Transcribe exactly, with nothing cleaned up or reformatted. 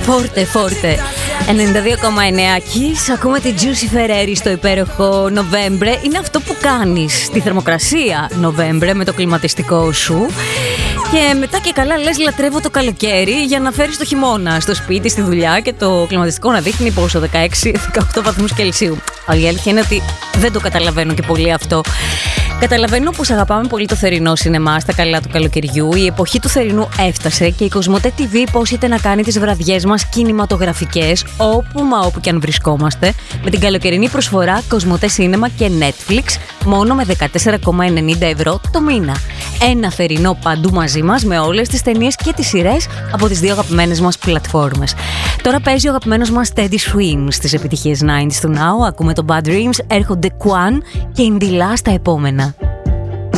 Φόρτε, φόρτε. ενενήντα δύο κόμμα εννέα Kiss. Ακούμε τη Juicy Ferreri στο υπέροχο Νοβέμβρε. Είναι αυτό που κάνεις στη θερμοκρασία Νοβέμβρε με το κλιματιστικό σου. Και μετά και καλά λες λατρεύω το καλοκαίρι για να φέρεις το χειμώνα στο σπίτι, στη δουλειά και το κλιματιστικό να δείχνει πόσο δεκαέξι με δεκαοκτώ βαθμούς Κελσίου. Αλλά η αλήθεια είναι ότι δεν το καταλαβαίνω και πολύ αυτό. Καταλαβαίνω πως αγαπάμε πολύ το θερινό σινεμά στα καλά του καλοκαιριού. Η εποχή του θερινού έφτασε και η Κοσμοτέ τι βι υπόσχεται να κάνει τις βραδιές μας κινηματογραφικές όπου μα όπου και αν βρισκόμαστε, με την καλοκαιρινή προσφορά Κοσμοτέ Σίνεμα και Netflix μόνο με δεκατέσσερα κόμμα ενενήντα ευρώ το μήνα. Ένα θερινό παντού μαζί μας με όλες τις ταινίες και τις σειρές από τις δύο αγαπημένες μας πλατφόρμες. Τώρα παίζει ο αγαπημένος μας Teddy Swims στις επιτυχίες ενενήντα του Now. Ακούμε το Bad Dreams, έρχονται Quan και Indila στα επόμενα.